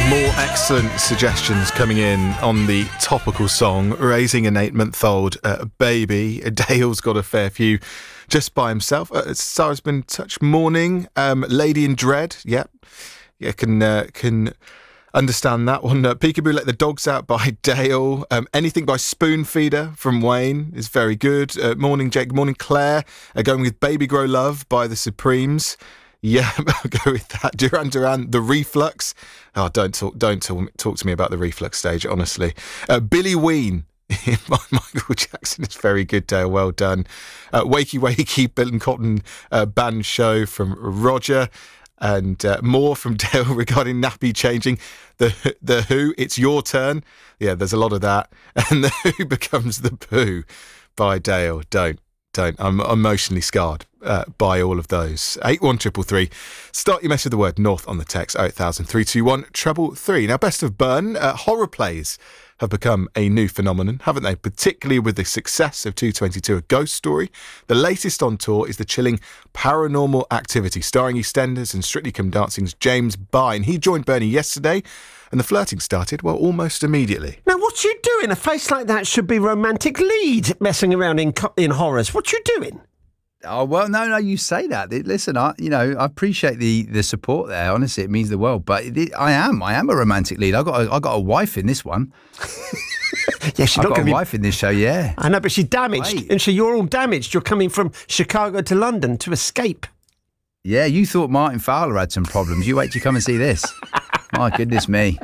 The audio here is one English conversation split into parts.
More excellent suggestions coming in on the topical song, Raising an 8-month-old baby. Dale's got a fair few just by himself. Sarah's been touched. Morning. Lady in Dread. Yep. Yeah, can understand that one. Peekaboo Let the Dogs Out by Dale. Anything by Spoonfeeder from Wayne is very good. Morning, Jake. Morning, Claire. Going with Baby Grow Love by the Supremes. Yeah, I'll go with that. Duran Duran, The Reflux. Oh, don't talk to me about the Reflux stage, honestly. Billy Ween by Michael Jackson is very good, Dale. Well done. Wakey Wakey, Bill and Cotton Band Show from Roger. And more from Dale regarding nappy changing. The Who, It's Your Turn. Yeah, there's a lot of that. And The Who Becomes the Pooh by Dale. Don't. I'm emotionally scarred by all of those. 81333. Start your message with the word North on the text 8000 321 333. Now, Best of Burn, horror plays have become a new phenomenon, haven't they? Particularly with the success of 222, A Ghost Story. The latest on tour is the chilling Paranormal Activity, starring EastEnders and Strictly Come Dancing's James Byrne. He joined Bernie yesterday, and the flirting started, well, almost immediately. Now, what you doing? A face like that should be romantic lead, messing around in horrors. What you doing? Oh, well, no, you say that. Listen, I appreciate the support there. Honestly, it means the world. But I am a romantic lead. I got a wife in this one. Yeah, she's I've not got a wife in this show, yeah. I know, but she's damaged. Wait. And so you're all damaged. You're coming from Chicago to London to escape. Yeah, you thought Martin Fowler had some problems. You wait till you come and see this. My goodness me.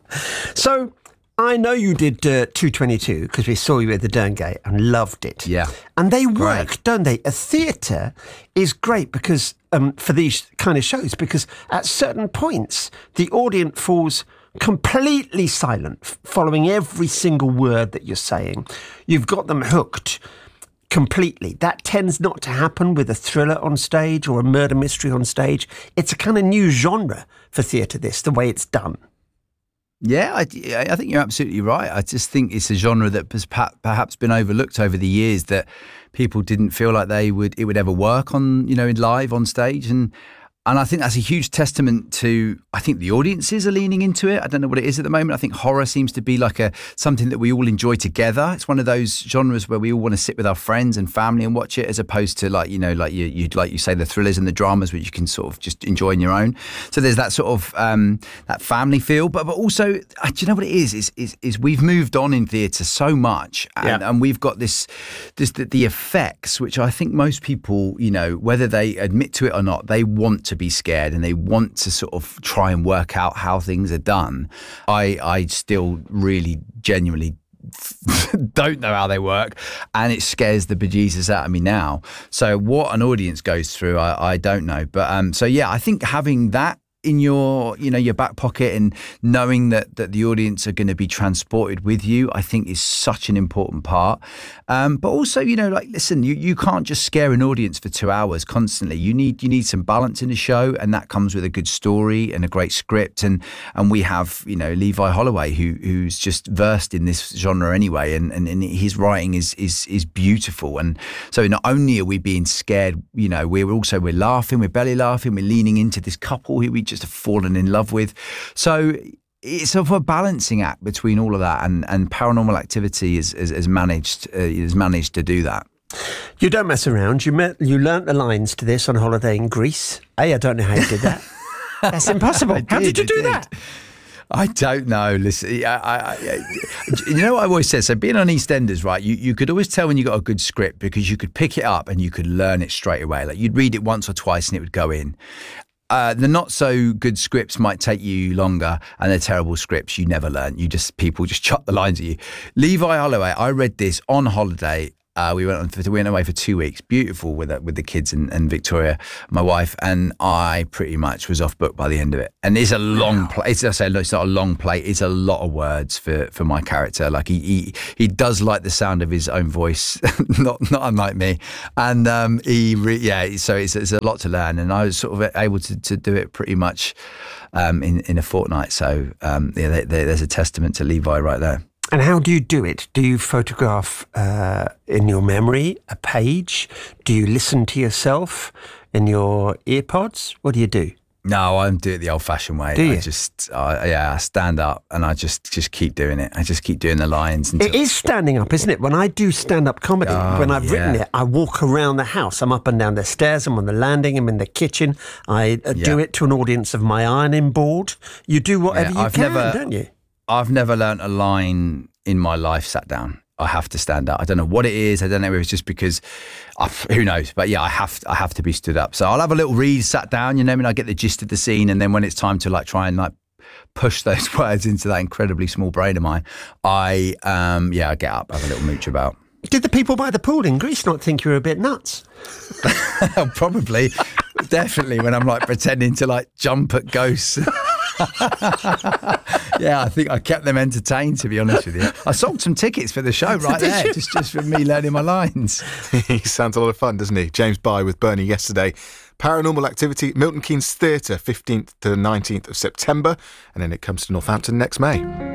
So I know you did 222 because we saw you at the Derngate and loved it. Yeah. And they work, don't they? A theatre is great because for these kind of shows, because at certain points the audience falls completely silent, following every single word that you're saying. You've got them hooked completely. That tends not to happen with a thriller on stage or a murder mystery on stage. It's a kind of new genre for theatre, the way it's done. Yeah, I think you're absolutely right. I just think it's a genre that has perhaps been overlooked over the years, that people didn't feel like it would ever work on, in live on stage. And I think that's a huge testament to, I think the audiences are leaning into it. I don't know what it is at the moment. I think horror seems to be like something that we all enjoy together. It's one of those genres where we all want to sit with our friends and family and watch it, as opposed to like you say, the thrillers and the dramas, which you can sort of just enjoy on your own. So there's that sort of that family feel, but also, do you know what it is? Is we've moved on in theatre so much, and we've got the effects, which I think most people, whether they admit to it or not, they want to be scared and they want to sort of try and work out how things are done. I still really genuinely don't know how they work, and it scares the bejesus out of me now. So what an audience goes through, I don't know. But so yeah, I think having that in your back pocket and knowing that the audience are going to be transported with you, I think is such an important part. But also, listen, you can't just scare an audience for 2 hours constantly. You need some balance in the show, and that comes with a good story and a great script. And we have, Levi Holloway, who's just versed in this genre anyway, and his writing is beautiful. And so not only are we being scared, we're laughing, we're belly laughing, we're leaning into this couple who we just have fallen in love with. So it's sort of a balancing act between all of that, and Paranormal Activity has managed to do that. You don't mess around. You learnt the lines to this on holiday in Greece. I don't know how you did that. That's impossible. How did you do that? I don't know. Listen, you know what I've always said? So being on EastEnders, right, you could always tell when you got a good script because you could pick it up and you could learn it straight away. Like you'd read it once or twice and it would go in. The not so good scripts might take you longer, and the terrible scripts you never learn. People just chuck the lines at you. Levi Holloway, I read this on holiday. We went away for 2 weeks, beautiful with the kids and Victoria, my wife, and I pretty much was off book by the end of it. And it's a long play. It's not a long play. It's a lot of words for my character. Like he does like the sound of his own voice, not unlike me. And so it's a lot to learn. And I was sort of able to do it pretty much in a fortnight. So there's a testament to Levi right there. And how do you do it? Do you photograph in your memory a page? Do you listen to yourself in your earpods? What do you do? No, I do it the old-fashioned way. Do you? I stand up and I just keep doing it. I just keep doing the lines. It is standing up, isn't it? When I do stand-up comedy, when I've written yeah. it, I walk around the house. I'm up and down the stairs. I'm on the landing. I'm in the kitchen. I do it to an audience of my ironing board. You do whatever you can, don't you? I've never learnt a line in my life sat down. I have to stand up. I don't know what it is. I don't know if it's just because, who knows? But yeah, I have to be stood up. So I'll have a little read, sat down. You know, I get the gist of the scene, and then when it's time to try and push those words into that incredibly small brain of mine, I get up, have a little mooch about. Did the people by the pool in Greece not think you were a bit nuts? Probably, definitely. When I'm pretending to jump at ghosts. Yeah, I think I kept them entertained, to be honest with you. I sold some tickets for the show right there, just for me learning my lines. He sounds a lot of fun, doesn't he? James Bye with Bernie yesterday. Paranormal Activity, Milton Keynes Theatre, 15th to 19th of September. And then it comes to Northampton next May.